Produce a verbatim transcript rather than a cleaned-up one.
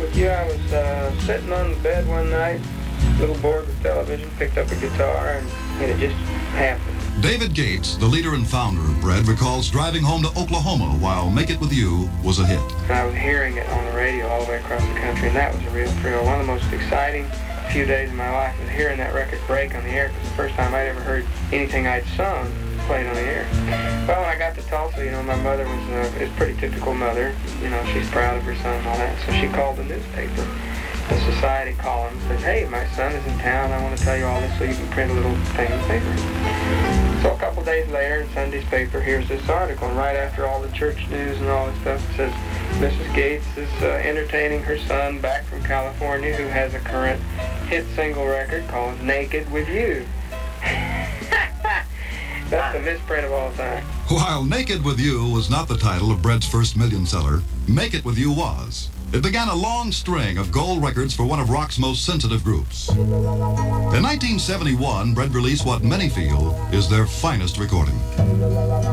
with you. I was uh, sitting on the bed one night, a little bored with television, picked up a guitar, and, and it just happened. David Gates, the leader and founder of Bread, recalls driving home to Oklahoma while Make It With You was a hit. And I was hearing it on the radio all the way across the country, and that was a real thrill. One of the most exciting few days of my life was hearing that record break on the air. It was the first time I'd ever heard anything I'd sung played on the air. Well, when I got to Tulsa, you know, my mother was uh, is a pretty typical mother. You know, she's proud of her son and all that, so she called the newspaper. The society column says, hey, my son is in town. I want to tell you all this so you can print a little thing in the paper. So a couple days later, in Sunday's paper, here's this article. And right after all the church news and all this stuff, it says, Missus Gates is uh, entertaining her son back from California who has a current hit single record called Naked With You. That's the misprint of all time. While Naked With You was not the title of Bread's first million seller, Make It With You was. It began a long string of gold records for one of rock's most sensitive groups. In nineteen seventy-one, Bread released what many feel is their finest recording.